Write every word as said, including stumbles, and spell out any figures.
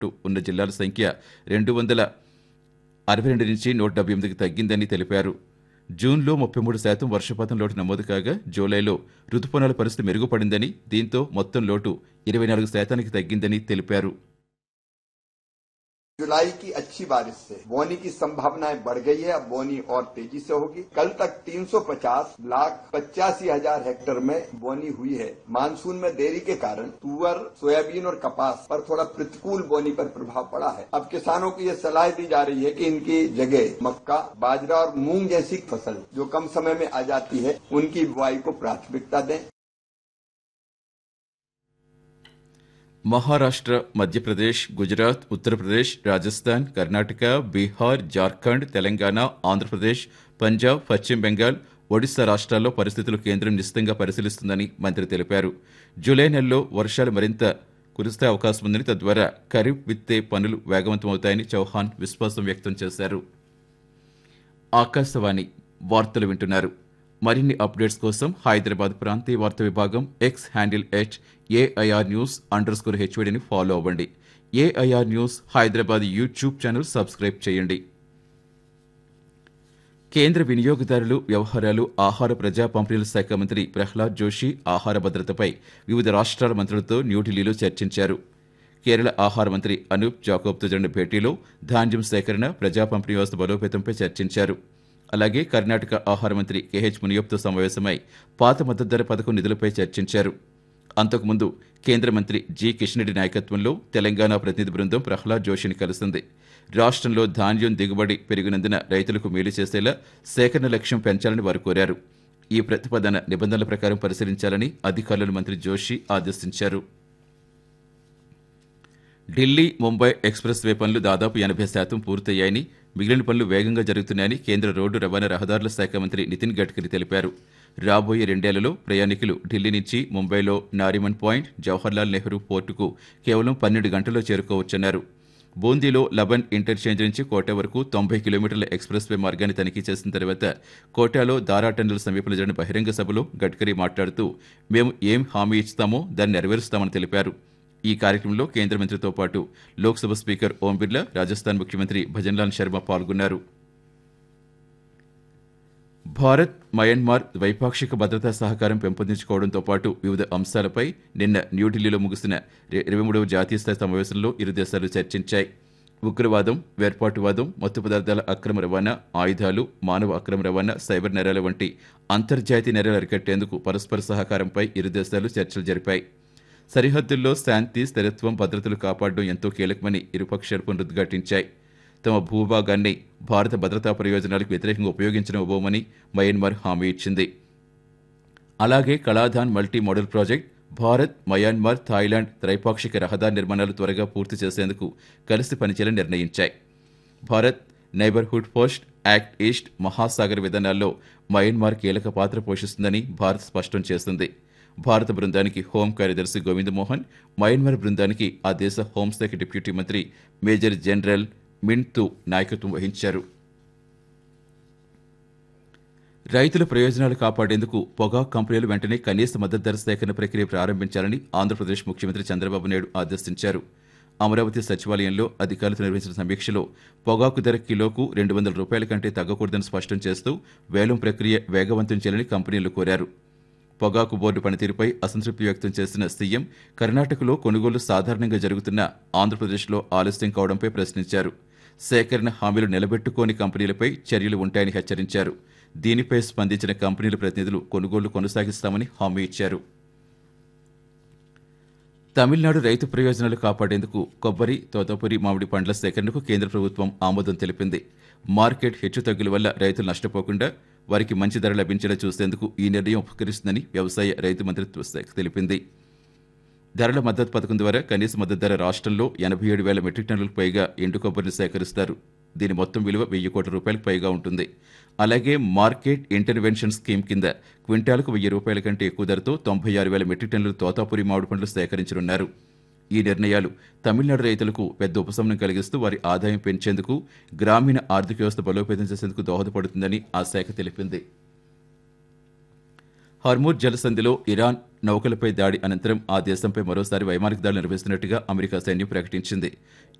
ఉన్న జిల్లాల సంఖ్య రెండు వందల అరవై రెండు నుంచి నూట డెబ్బై ఎనిమిదికి తగ్గిందని తెలిపారు. జూన్లో ముప్పై మూడు శాతం వర్షపాతం లోటు నమోదు కాగా జూలైలో రుతుపవనాల పరిస్థితి మెరుగుపడిందని, దీంతో మొత్తం లోటు ఇరవై నాలుగు శాతానికి తగ్గిందని తెలిపారు. जुलाई की अच्छी बारिश से बोनी की संभावनाएं बढ़ गई है। अब बोनी और तेजी से होगी। कल तक तीन सौ पचास लाख पचासी हजार हेक्टेयर में बोनी हुई है। मानसून में देरी के कारण तुअर, सोयाबीन और कपास पर थोड़ा प्रतिकूल बोनी पर प्रभाव पड़ा है। अब किसानों को ये सलाह दी जा रही है कि इनकी जगह मक्का, बाजरा और मूंग जैसी फसल जो कम समय में आ जाती है उनकी बुआई को प्राथमिकता दें। మహారాష్ట్ర, మధ్యప్రదేశ్, గుజరాత్, ఉత్తరప్రదేశ్, రాజస్థాన్, కర్ణాటక, బీహార్, జార్ఖండ్, తెలంగాణ, ఆంధ్రప్రదేశ్, పంజాబ్, పశ్చిమ బెంగాల్, ఒడిశా రాష్ట్రాల్లో పరిస్థితులు కేంద్రం నిశితంగా పరిశీలిస్తుందని మంత్రి తెలిపారు. జూలై నెలలో వర్షాలు మరింత కురిసే అవకాశం ఉందని, తద్వారా ఖరీఫ్ విత్తే పనులు వేగవంతమవుతాయని చౌహాన్ విశ్వాసం వ్యక్తం చేశారు. ఆకాశవాణి వార్తలు వింటున్నారు. మరిన్ని అప్డేట్స్ కోసం హైదరాబాద్ ప్రాంతీయ వార్తా విభాగం X handle at AIR news under score హెచ్వీడీని follow అవ్వండి. AIR news Hyderabad YouTube channel subscribe చేయండి. కేంద్ర వినియోగదారులు వ్యవహారాలు, ఆహార ప్రజా పంపిణీల శాఖ మంత్రి ప్రహ్లాద్ జోషి ఆహార భద్రతపై వివిధ రాష్ట్రాల మంత్రులతో న్యూఢిల్లీలో చర్చించారు. కేరళ ఆహార మంత్రి అనూప్ జాకోబ్తో జరిగిన భేటీలో ధాన్యం సేకరణ, ప్రజా పంపిణీ వ్యవస్థ బలోపేతంపై చర్చించారు. అలాగే కర్ణాటక ఆహార మంత్రి కెహెచ్ మునియప్తో సమావేశమై పాత మద్దతు ధర పథకం నిధులపై చర్చించారు. అంతకుముందు కేంద్ర మంత్రి జి కిషన్ రెడ్డి నాయకత్వంలో తెలంగాణ ప్రతినిధి బృందం ప్రహ్లాద్ జోషిని కలిసింది. రాష్ట్రంలో ధాన్యం దిగుబడి పెరిగినందున రైతులకు మేలు చేసేలా సేకరణ లక్ష్యం పెంచాలని వారు కోరారు. ఈ ప్రతిపాదన నిబంధనల ప్రకారం పరిశీలించాలని అధికారులను మంత్రి జోషి ఆదేశించారు. ఢిల్లీ ముంబై ఎక్స్ప్రెస్ వే పనులు దాదాపు ఎనభై శాతం పూర్తయ్యాయని, మిగిలిన పనులు వేగంగా జరుగుతున్నాయని కేంద్ర రోడ్డు రవాణా రహదారుల శాఖ మంత్రి నితిన్ గడ్కరీ తెలిపారు. రాబోయే రెండేళ్లలో ప్రయాణికులు ఢిల్లీ నుంచి ముంబైలో నారిమన్ పాయింట్, జవహర్లాల్ నెహ్రూ పోర్టుకు కేవలం పన్నెండు గంటల్లో చేరుకోవచ్చన్నారు. బూందీలో లబన్ ఇంటర్చేంజ్ నుంచి కోటా వరకు తొంభై కిలోమీటర్ల ఎక్స్ప్రెస్ వే మార్గాన్ని తనిఖీ చేసిన తర్వాత కోటాలో దారా టన్నెల్ సమీపంలో జరిగిన బహిరంగ సభలో గడ్కరీ మాట్లాడుతూ, మేము ఏం హామీ ఇస్తామో దాన్ని నెరవేరుస్తామని తెలిపారు. ఈ కార్యక్రమంలో కేంద్ర మంత్రితో పాటు లోక్సభ స్పీకర్ ఓం బిర్లా, రాజస్థాన్ ముఖ్యమంత్రి భజన్లాల్ శర్మ పాల్గొన్నారు. భారత్, మయన్మార్ ద్వైపాక్షిక భద్రతా సహకారం పెంపొందించుకోవడంతో పాటు వివిధ అంశాలపై నిన్న న్యూఢిల్లీలో ముగిసిన ఇరవై మూడవ జాతీయ స్థాయి సమావేశంలో ఇరు దేశాలు చర్చించాయి. ఉగ్రవాదం, వేర్పాటువాదం, మత్తు పదార్థాల అక్రమ రవాణా, ఆయుధాలు, మానవ అక్రమ రవాణా, సైబర్ నేరాల వంటి అంతర్జాతీయ నేరాలు అరికట్టేందుకు పరస్పర సహకారంపై ఇరు దేశాలు చర్చలు జరిపాయి. సరిహద్దుల్లో శాంతి, స్థిరత్వం, భద్రతలు కాపాడడం ఎంతో కీలకమని ఇరుపక్షాలు పునరుద్ఘాటించాయి. తమ భూభాగాన్ని భారత భద్రతా ప్రయోజనాలకు వ్యతిరేకంగా ఉపయోగించనివ్వబోమని మయన్మార్ హామీ ఇచ్చింది. అలాగే కళాధాన్ multi modal project, Bharat, Myanmar, Thailand త్రైపాక్షిక రహదారి నిర్మాణాలు త్వరగా పూర్తి చేసేందుకు కలిసి పనిచేయాలని నిర్ణయించాయి. Bharat neighbourhood post, act east, Mahasagar విధానాల్లో మయన్మార్ కీలక పాత్ర పోషిస్తుందని భారత్ స్పష్టం చేసింది. భారత బృందానికి హోం కార్యదర్శి గోవింద్ మోహన్, మయన్మార్ బృందానికి ఆ దేశ హోంశాఖ డిప్యూటీ మంత్రి మేజర్ జనరల్ మింటూ నాయకత్వం వహించారు. రైతుల ప్రయోజనాలు కాపాడేందుకు పొగాకు కంపెనీలు వెంటనే కనీస మద్దతు ధర సేకరణ ప్రక్రియ ప్రారంభించాలని ఆంధ్రప్రదేశ్ ముఖ్యమంత్రి చంద్రబాబు నాయుడు ఆదేశించారు. అమరావతి సచివాలయంలో అధికారులతో నిర్వహించిన సమీక్షలో పొగాకు ధర కిలోకు రెండు వందల రూపాయల కంటే తగ్గకూడదని స్పష్టం చేస్తూ వేలం ప్రక్రియ వేగవంతం చేయాలని కంపెనీలు కోరారు. పొగాకు బోర్డు పనితీరుపై అసంతృప్తి వ్యక్తం చేసిన సీఎం కర్ణాటకలో కొనుగోలు సాధారణంగా జరుగుతున్న ఆంధ్రప్రదేశ్లో ఆలస్యం కావడంపై ప్రశ్నించారు. సేకరణ హామీలు నిలబెట్టుకోని కంపెనీలపై చర్యలు ఉంటాయని హెచ్చరించారు. దీనిపై స్పందించిన కంపెనీల ప్రతినిధులు కొనుగోలు కొనసాగిస్తామని హామీ ఇచ్చారు. తమిళనాడు రైతు ప్రయోజనాలు కాపాడేందుకు కొబ్బరి, తోతాపురి, మామిడి పండ్ల సేకరణకు కేంద్ర ప్రభుత్వం ఆమోదం తెలిపింది. మార్కెట్ హెచ్చుతగ్గుల వల్ల రైతులు నష్టపోకుండా వారికి మంచి ధర లభించేలా చూసేందుకు ఈ నిర్ణయం ఉపకరిస్తుందని వ్యవసాయ రైతు మంత్రిత్వ శాఖ తెలిపింది. ధరల మద్దతు పథకం ద్వారా కనీస మద్దతు ధర రాష్ట్రంలో ఎనభై ఏడు వేల మెట్రిక్ టన్నులకు పైగా ఎండు కొబ్బరిని సేకరిస్తారు. దీని మొత్తం విలువ వెయ్యి కోట్ల రూపాయలకు పైగా ఉంటుంది. అలాగే మార్కెట్ ఇంటర్వెన్షన్ స్కీమ్ కింద క్వింటాలకు వెయ్యి రూపాయల కంటే ఎక్కువ ధరతో తొంభై ఆరు వేల మెట్రిక్ టన్నుల తోతాపురి మామిడి పండ్లు సేకరించనున్నారు. ఈ నిర్ణయాలు తమిళనాడు రైతులకు పెద్ద ఉపశమనం కలిగిస్తూ వారి ఆదాయం పెంచేందుకు, గ్రామీణ ఆర్థిక వ్యవస్థ బలోపేతం చేసేందుకు దోహదపడుతుందని ఆ శాఖ తెలిపింది. హర్మూర్ జలసంధిలో ఇరాన్ నౌకలపై దాడి అనంతరం ఆ దేశంపై మరోసారి వైమానిక దాడులు నిర్వహిస్తున్నట్టుగా అమెరికా సైన్యం ప్రకటించింది.